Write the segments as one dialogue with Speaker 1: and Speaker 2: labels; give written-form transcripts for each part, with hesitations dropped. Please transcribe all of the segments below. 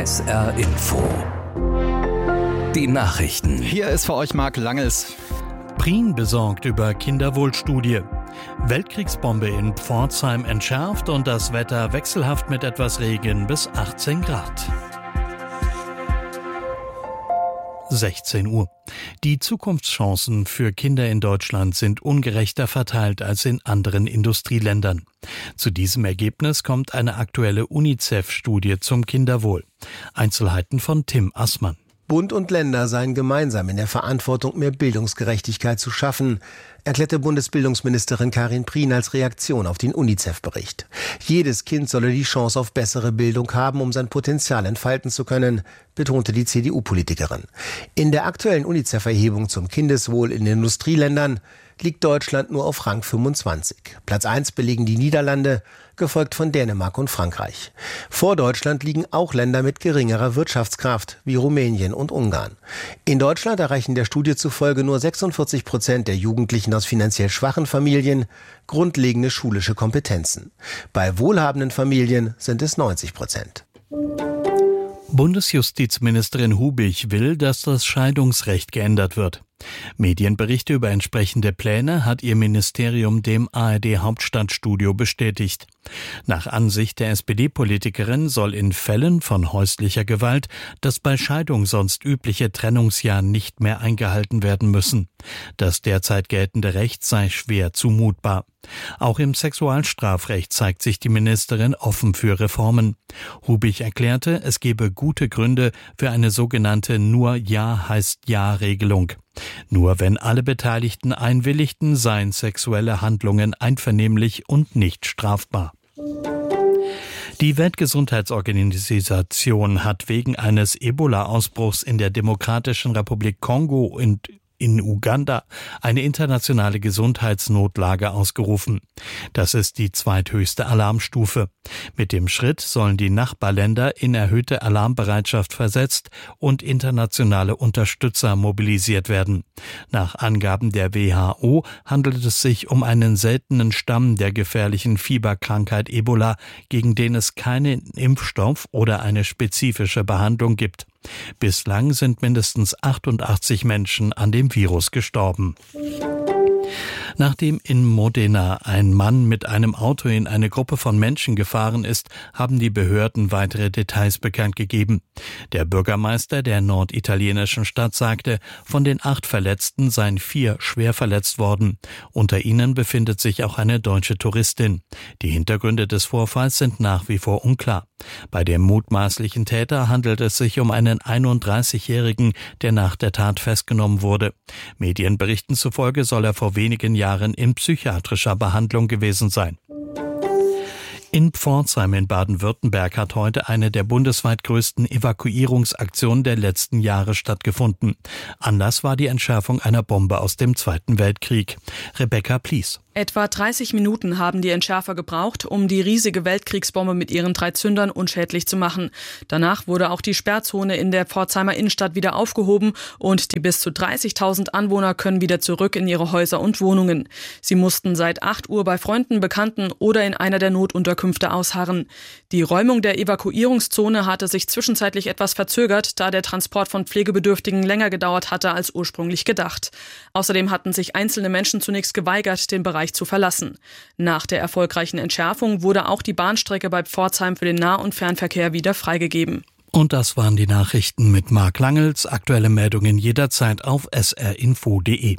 Speaker 1: SR Info. Die Nachrichten.
Speaker 2: Hier ist für euch Marc Langels.
Speaker 3: Prien besorgt über Kinderwohlstudie. Weltkriegsbombe in Pforzheim entschärft und das Wetter wechselhaft mit etwas Regen bis 18 Grad. 16 Uhr. Die Zukunftschancen für Kinder in Deutschland sind ungerechter verteilt als in anderen Industrieländern. Zu diesem Ergebnis kommt eine aktuelle UNICEF-Studie zum Kinderwohl. Einzelheiten von Tim Assmann.
Speaker 4: Bund und Länder seien gemeinsam in der Verantwortung, mehr Bildungsgerechtigkeit zu schaffen, erklärte Bundesbildungsministerin Karin Prien als Reaktion auf den UNICEF-Bericht. Jedes Kind solle die Chance auf bessere Bildung haben, um sein Potenzial entfalten zu können, betonte die CDU-Politikerin. In der aktuellen UNICEF-Erhebung zum Kindeswohl in den Industrieländern liegt Deutschland nur auf Rang 25. Platz 1 belegen die Niederlande, gefolgt von Dänemark und Frankreich. Vor Deutschland liegen auch Länder mit geringerer Wirtschaftskraft, wie Rumänien und Ungarn. In Deutschland erreichen der Studie zufolge nur 46% der Jugendlichen aus finanziell schwachen Familien grundlegende schulische Kompetenzen. Bei wohlhabenden Familien sind es 90%.
Speaker 3: Bundesjustizministerin Hubich will, dass das Scheidungsrecht geändert wird. Medienberichte über entsprechende Pläne hat ihr Ministerium dem ARD-Hauptstadtstudio bestätigt. Nach Ansicht der SPD-Politikerin soll in Fällen von häuslicher Gewalt das bei Scheidung sonst übliche Trennungsjahr nicht mehr eingehalten werden müssen. Das derzeit geltende Recht sei schwer zumutbar. Auch im Sexualstrafrecht zeigt sich die Ministerin offen für Reformen. Hubich erklärte, es gebe gute Gründe für eine sogenannte Nur Ja heißt Ja-Regelung. Nur wenn alle Beteiligten einwilligten, seien sexuelle Handlungen einvernehmlich und nicht strafbar. Die Weltgesundheitsorganisation hat wegen eines Ebola-Ausbruchs in der Demokratischen Republik Kongo und in Uganda eine internationale Gesundheitsnotlage ausgerufen. Das ist die zweithöchste Alarmstufe. Mit dem Schritt sollen die Nachbarländer in erhöhte Alarmbereitschaft versetzt und internationale Unterstützer mobilisiert werden. Nach Angaben der WHO handelt es sich um einen seltenen Stamm der gefährlichen Fieberkrankheit Ebola, gegen den es keinen Impfstoff oder eine spezifische Behandlung gibt. Bislang sind mindestens 88 Menschen an dem Virus gestorben. Nachdem in Modena ein Mann mit einem Auto in eine Gruppe von Menschen gefahren ist, haben die Behörden weitere Details bekannt gegeben. Der Bürgermeister der norditalienischen Stadt sagte, von den 8 Verletzten seien 4 schwer verletzt worden. Unter ihnen befindet sich auch eine deutsche Touristin. Die Hintergründe des Vorfalls sind nach wie vor unklar. Bei dem mutmaßlichen Täter handelt es sich um einen 31-Jährigen, der nach der Tat festgenommen wurde. Medienberichten zufolge soll er vor wenigen Jahren in psychiatrischer Behandlung gewesen sein. In Pforzheim in Baden-Württemberg hat heute eine der bundesweit größten Evakuierungsaktionen der letzten Jahre stattgefunden. Anlass war die Entschärfung einer Bombe aus dem Zweiten Weltkrieg. Rebecca Plies.
Speaker 5: Etwa 30 Minuten haben die Entschärfer gebraucht, um die riesige Weltkriegsbombe mit ihren 3 Zündern unschädlich zu machen. Danach wurde auch die Sperrzone in der Pforzheimer Innenstadt wieder aufgehoben und die bis zu 30.000 Anwohner können wieder zurück in ihre Häuser und Wohnungen. Sie mussten seit 8 Uhr bei Freunden, Bekannten oder in einer der Notunterkünfte ausharren. Die Räumung der Evakuierungszone hatte sich zwischenzeitlich etwas verzögert, da der Transport von Pflegebedürftigen länger gedauert hatte als ursprünglich gedacht. Außerdem hatten sich einzelne Menschen zunächst geweigert, den Bereich zu verlassen. Nach der erfolgreichen Entschärfung wurde auch die Bahnstrecke bei Pforzheim für den Nah- und Fernverkehr wieder freigegeben.
Speaker 3: Und das waren die Nachrichten mit Marc Langels. Aktuelle Meldungen jederzeit auf srinfo.de.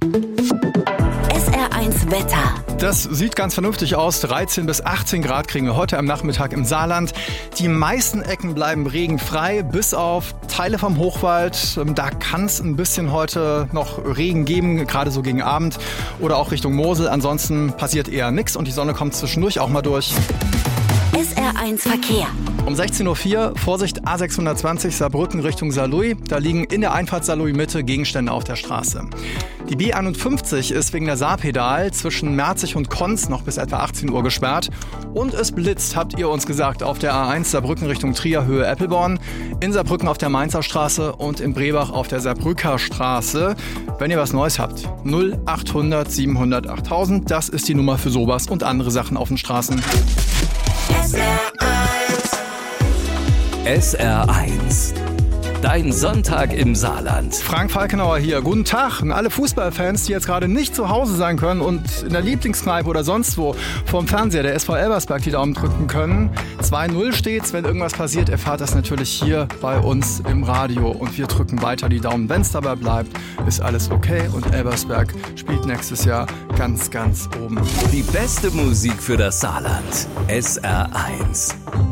Speaker 6: SR1 Wetter.
Speaker 2: Das sieht ganz vernünftig aus. 13 bis 18 Grad kriegen wir heute am Nachmittag im Saarland. Die meisten Ecken bleiben regenfrei, bis auf Teile vom Hochwald. Da kann es ein bisschen heute noch Regen geben, gerade so gegen Abend oder auch Richtung Mosel. Ansonsten passiert eher nichts und die Sonne kommt zwischendurch auch mal durch.
Speaker 6: SR1 Verkehr.
Speaker 2: Um 16.04 Uhr, Vorsicht A620 Saarbrücken Richtung Saarlouis. Da liegen in der Einfahrt Saarlouis-Mitte Gegenstände auf der Straße. Die B51 ist wegen der Saarpedal zwischen Merzig und Konz noch bis etwa 18 Uhr gesperrt. Und es blitzt, habt ihr uns gesagt, auf der A1 Saarbrücken Richtung Trier Höhe Eppelborn, in Saarbrücken auf der Mainzer Straße und in Brebach auf der Saarbrücker Straße. Wenn ihr was Neues habt, 0800 700 8000, das ist die Nummer für sowas und andere Sachen auf den Straßen.
Speaker 6: SR1
Speaker 1: SR1. Dein Sonntag im Saarland.
Speaker 2: Frank Falkenauer hier. Guten Tag an alle Fußballfans, die jetzt gerade nicht zu Hause sein können und in der Lieblingskneipe oder sonst wo vorm Fernseher der SV Elversberg die Daumen drücken können. 2-0 steht's. Wenn irgendwas passiert, erfahrt das natürlich hier bei uns im Radio. Und wir drücken weiter die Daumen. Wenn es dabei bleibt, ist alles okay. Und Elversberg spielt nächstes Jahr ganz, ganz oben.
Speaker 1: Die beste Musik für das Saarland. SR1.